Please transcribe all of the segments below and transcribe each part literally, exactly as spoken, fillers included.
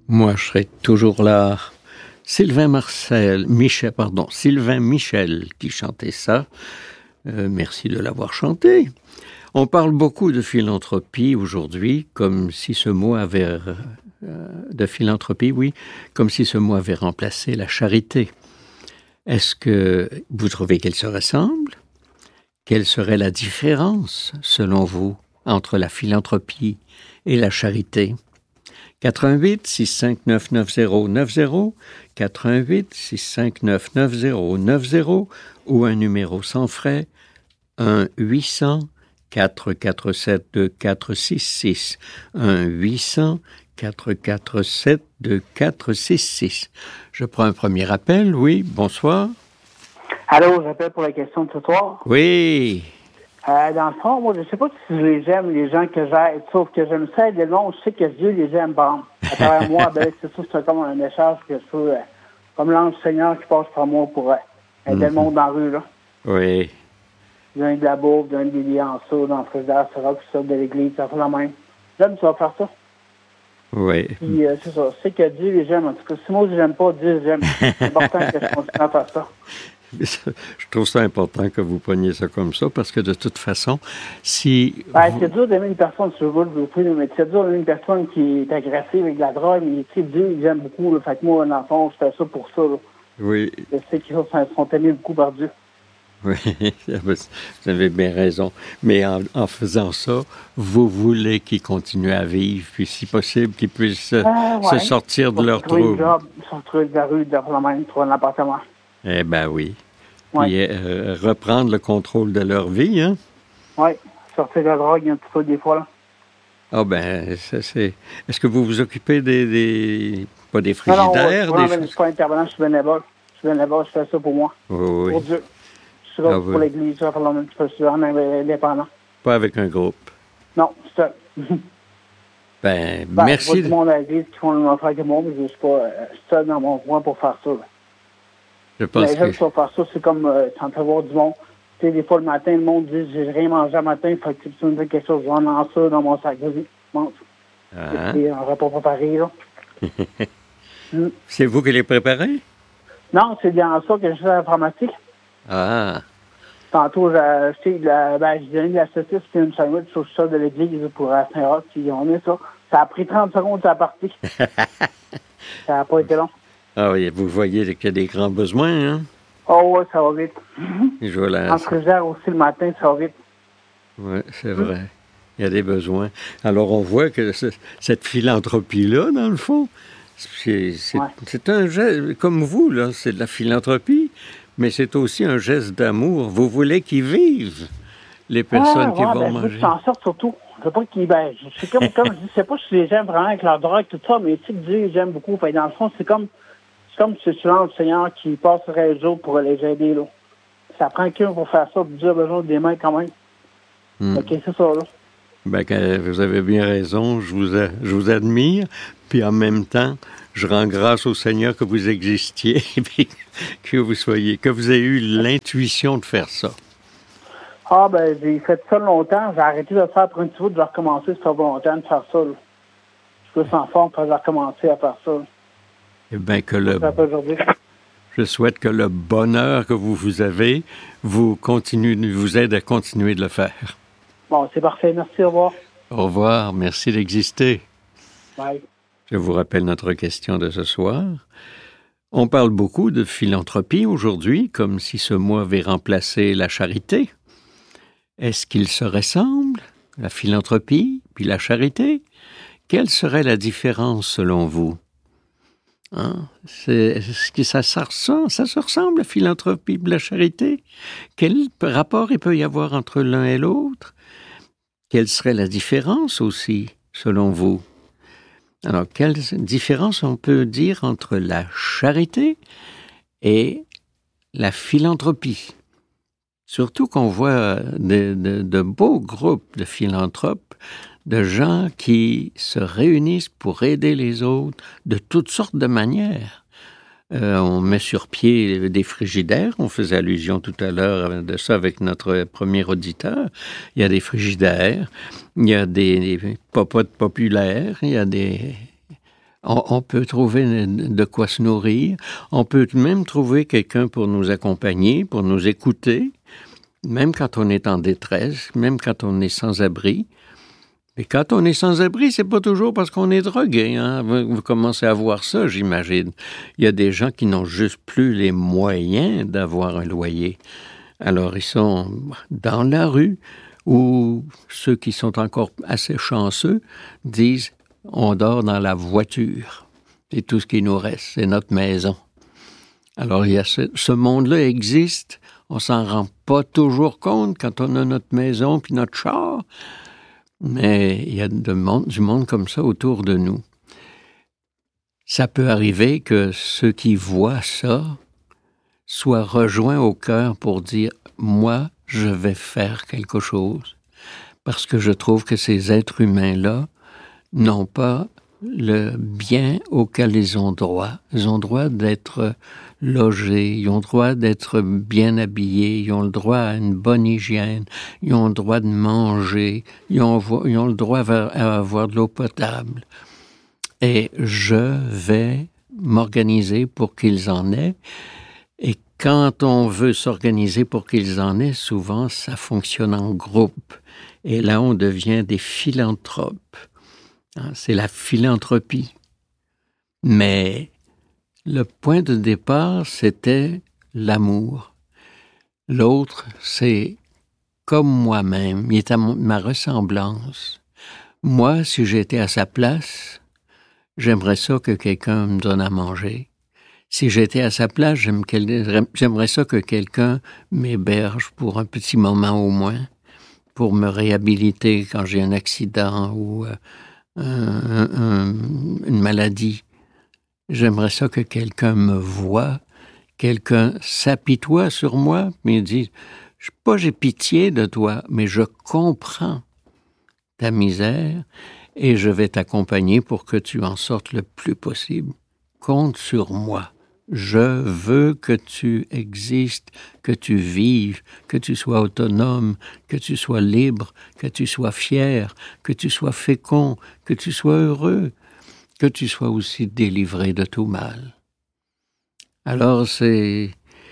Moi, je serai toujours là. Sylvain Marcel, Michel, pardon, Sylvain Michel qui chantait ça. Euh, merci de l'avoir chanté. On parle beaucoup de philanthropie aujourd'hui, comme si ce mot avait euh, de philanthropie, oui, comme si ce mot avait remplacé la charité. Est-ce que vous trouvez qu'elle se ressemble? Quelle serait la différence, selon vous, entre la philanthropie et la charité? quatre un huit, six cinq neuf, neuf zéro neuf zéro, quatre un huit, six cinq neuf, neuf zéro neuf zéro ou un numéro sans frais, un huit cents, quatre quatre sept, deux quatre six six, un huit cents, quatre quatre sept, deux quatre six six. Je prends un premier appel, oui, bonsoir. Allô, j'appelle pour la question de ce soir. Oui. Euh, dans le fond, moi, je sais pas si je les aime, les gens que j'aide, sauf que j'aime ça aider le monde, je sais que Dieu les aime, bon. À travers moi, ben, c'est ça, c'est comme un message que je peux, euh, comme l'ange Seigneur qui passe par moi pour euh, aider mm-hmm. le monde dans la rue, là. Oui. Donner de la bouffe, donner des billets en saut, dans le frigidaire, ça va, puis ça, de l'église, ça fait la même. J'aime ça, faire ça. Oui. Puis, euh, c'est ça, je sais que Dieu les aime, en tout cas, si moi, je n'aime pas, Dieu les aime. C'est important que je continue à faire ça. Je trouve ça important que vous preniez ça comme ça, parce que de toute façon, si... Ben, vous... c'est dur d'aimer une personne, si je veux vous prie, mais c'est dur d'aimer une personne qui est agressive avec de la drogue, mais tu sais, Dieu, il aime beaucoup, là, fait que moi, dans le fond, je fais ça pour ça, là. Oui. Je sais qu'ils sont aimés beaucoup par Dieu. Oui, vous avez bien raison. Mais en, en faisant ça, vous voulez qu'ils continuent à vivre, puis si possible, qu'ils puissent euh, ouais. se sortir de leur trouble. Sortir de la rue, de la même, trouver un appartement. Eh bien oui. Ouais. Puis euh, reprendre le contrôle de leur vie, hein? Oui, sortir de la drogue un petit peu des fois, là. Ah ben, ça c'est... Est-ce que vous vous occupez des... des... pas des frigidaires? Non, non, des... je ne suis pas intervenant, je suis bénévole. Je suis bénévole, je fais ça pour moi. Oui, oui. Pour Dieu. Je suis là ah, pour oui. l'église, je vais faire le même petit peu, je suis indépendant. Pas avec un groupe? Non, c'est ça. Ben, ben, merci. Il y a tout le monde à l'église qui font le même affaire que moi, mais je ne suis pas euh, seul dans mon coin pour faire ça. Là. Je pense mais j'aime que... ça faire ça, c'est comme, euh, ça me fait voir du monde. Tu sais, des fois, le matin, le monde dit, j'ai rien mangé le matin, il faut que tu me dises quelque chose, j'en ai ça dans mon sac. Vas-y, mange. Ah. C'est un repas préparé, là. mm. C'est vous qui les préparez? Non, c'est bien ça que je fais à l'informatique. Ah. Tantôt, j'ai acheté de la, ben, j'ai donné de la saucisse et une sandwich au sol de l'église pour Saint-Roch, puis on est ça. Ça a pris trente secondes, ça a parti. Ça n'a pas été long. Ah oui, vous voyez qu'il y a des grands besoins, hein? Oh oui, ça va vite. Je vois la... En frigidaire aussi, le matin, ça va vite. Oui, c'est vrai. Mm. Il y a des besoins. Alors, on voit que ce, cette philanthropie-là, dans le fond, c'est, c'est, ouais. c'est un geste, comme vous, là, c'est de la philanthropie, mais c'est aussi un geste d'amour. Vous voulez qu'ils vivent, les personnes ouais, qui ouais, vont ben, manger. Je s'en sorte surtout. Je sais pas qu'ils, ben, c'est comme, comme je dis, c'est pas si je les aime vraiment avec leur drogue, tout ça, mais tu sais, Dieu, j'aime beaucoup. Fait, dans le fond, c'est comme, c'est comme ce silence du Seigneur qui passerait les autres pour les aider, là. Ça prend quelqu'un pour faire ça, Dieu a besoin des mains quand même. Mm. OK, c'est ça, là. Ben, vous avez bien raison, je vous, a, je vous admire, puis en même temps, je rends grâce au Seigneur que vous existiez, puis que vous soyez, que vous ayez eu l'intuition de faire ça. Ah, ben, j'ai fait ça longtemps, j'ai arrêté de le faire pour un petit bout, de recommencer, ça fait longtemps de faire ça, là. Je suis en forme pour recommencer à faire ça. Là. Eh bien, que le... Je souhaite que le bonheur que vous, vous avez vous, continue, vous aide à continuer de le faire. Bon, c'est parfait. Merci, au revoir. Au revoir. Merci d'exister. Bye. Je vous rappelle notre question de ce soir. On parle beaucoup de philanthropie aujourd'hui, comme si ce mot avait remplacé la charité. Est-ce qu'ils se ressemblent, la philanthropie puis la charité? Quelle serait la différence selon vous? Hein? C'est, est-ce que ça, ça, ressemble, ça se ressemble, la philanthropie et la charité? Quel rapport il peut y avoir entre l'un et l'autre? Quelle serait la différence aussi, selon vous? Alors, quelle différence on peut dire entre la charité et la philanthropie? Surtout qu'on voit de, de, de beaux groupes de philanthropes, de gens qui se réunissent pour aider les autres de toutes sortes de manières. Euh, on met sur pied des frigidaires, on faisait allusion tout à l'heure de ça avec notre premier auditeur. Il y a des frigidaires, il y a des, des popotes populaires, il y a des On, on peut trouver de quoi se nourrir. On peut même trouver quelqu'un pour nous accompagner, pour nous écouter, même quand on est en détresse, même quand on est sans abri. Et quand on est sans abri, c'est pas toujours parce qu'on est drogué. Hein? Vous, vous commencez à voir ça, j'imagine. Il y a des gens qui n'ont juste plus les moyens d'avoir un loyer. Alors, ils sont dans la rue, ou ceux qui sont encore assez chanceux disent « on dort dans la voiture ». C'est tout ce qui nous reste, c'est notre maison. Alors, il y a ce, ce monde-là existe. On s'en rend pas toujours compte quand on a notre maison puis notre char. Mais il y a de monde, du monde comme ça autour de nous. Ça peut arriver que ceux qui voient ça soient rejoints au cœur pour dire « moi, je vais faire quelque chose ». Parce que je trouve que ces êtres humains-là n'ont pas le bien auquel ils ont droit. Ils ont droit d'être logés, ils ont droit d'être bien habillés, ils ont le droit à une bonne hygiène, ils ont le droit de manger, ils ont, ils ont le droit à avoir de l'eau potable. Et je vais m'organiser pour qu'ils en aient. Et quand on veut s'organiser pour qu'ils en aient, souvent ça fonctionne en groupe. Et là, on devient des philanthropes. C'est la philanthropie. Mais le point de départ, c'était l'amour. L'autre, c'est comme moi-même, il est à ma ressemblance. Moi, si j'étais à sa place, j'aimerais ça que quelqu'un me donne à manger. Si j'étais à sa place, j'aimerais ça que quelqu'un m'héberge pour un petit moment au moins, pour me réhabiliter quand j'ai un accident ou euh, Un, un, une maladie. J'aimerais ça que quelqu'un me voie, quelqu'un s'apitoie sur moi, mais dit, pas j'ai pitié de toi, mais je comprends ta misère et je vais t'accompagner pour que tu en sortes le plus possible. Compte sur moi. Je veux que tu existes, que tu vives, que tu sois autonome, que tu sois libre, que tu sois fier, que tu sois fécond, que tu sois heureux, que tu sois aussi délivré de tout mal. Alors c'est,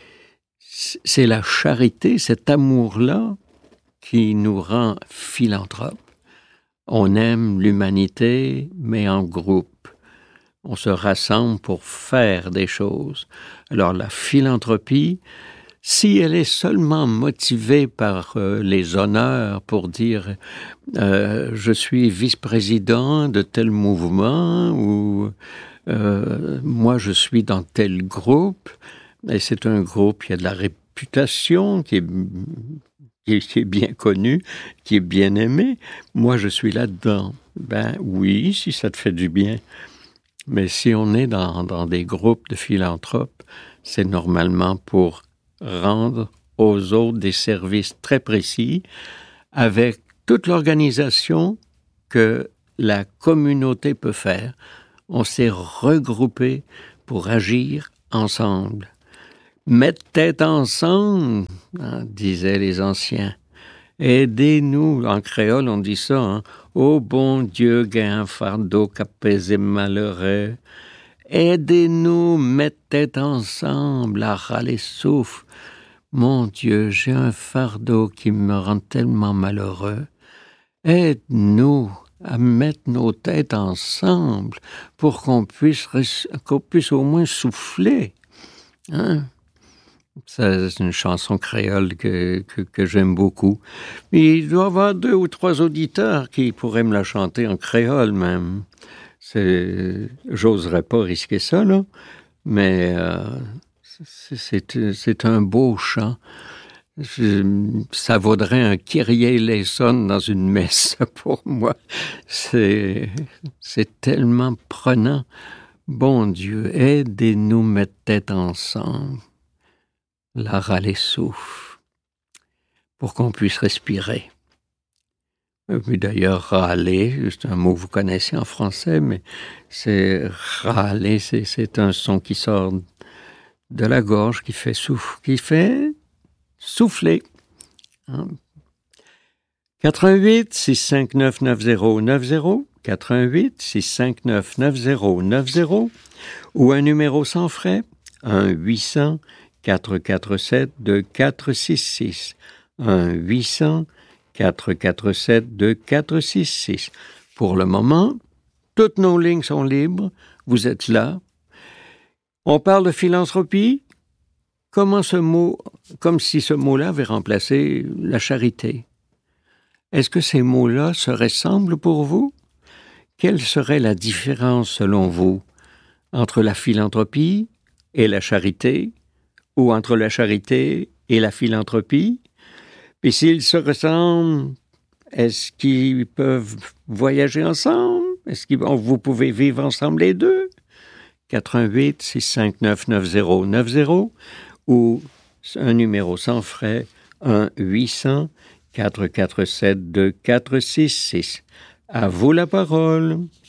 c'est la charité, cet amour-là qui nous rend philanthropes. On aime l'humanité, mais en groupe. On se rassemble pour faire des choses. Alors la philanthropie, si elle est seulement motivée par euh, les honneurs pour dire euh, je suis vice-président de tel mouvement ou euh, moi je suis dans tel groupe, et c'est un groupe qui a de la réputation, qui est, qui est, qui est bien connu, qui est bien aimé, moi je suis là-dedans. Ben oui, si ça te fait du bien. Mais si on est dans, dans des groupes de philanthropes, c'est normalement pour rendre aux autres des services très précis avec toute l'organisation que la communauté peut faire. On s'est regroupés pour agir ensemble. Mettre tête ensemble, hein, disaient les anciens. Aidez-nous, en créole on dit ça, hein. Ô bon Dieu, gain un fardeau qu'apaisé malheureux. Aidez-nous, mettre tête ensemble, à râler souffle. Mon Dieu, j'ai un fardeau qui me rend tellement malheureux. Aide-nous à mettre nos têtes ensemble pour qu'on puisse, qu'on puisse au moins souffler. Hein? Ça, c'est une chanson créole que, que, que j'aime beaucoup. Mais il doit y avoir deux ou trois auditeurs qui pourraient me la chanter en créole même. C'est, j'oserais pas risquer ça, là. Mais euh, c'est, c'est, c'est un beau chant. Je, ça vaudrait un Kyrie eleison dans une messe pour moi. C'est, c'est tellement prenant. Bon Dieu, aidez-nous mettre tête ensemble. La râler souffle, pour qu'on puisse respirer. Et puis d'ailleurs, râler, c'est un mot que vous connaissez en français, mais c'est râler, c'est, c'est un son qui sort de la gorge, qui fait souffle, qui fait souffler. Hein? quatre un huit, six cinq neuf, neuf zéro neuf zéro, quatre un huit, six cinq neuf, neuf zéro neuf zéro, ou un numéro sans frais, un huit cents, quatre quatre sept, deux quatre six six, un huit cents, quatre quatre sept, deux quatre six six. Pour le moment, toutes nos lignes sont libres, vous êtes là. On parle de philanthropie, comment ce mot, comme si ce mot-là avait remplacé la charité. Est-ce que ces mots-là se ressemblent pour vous? Quelle serait la différence, selon vous, entre la philanthropie et la charité, ou entre la charité et la philanthropie? Puis s'ils se ressemblent, est-ce qu'ils peuvent voyager ensemble? Est-ce que vous pouvez vivre ensemble les deux? quatre un huit, six cinq neuf, neuf zéro neuf zéro ou un numéro sans frais, un huit cents, quatre quatre sept, deux quatre six six. À vous la parole.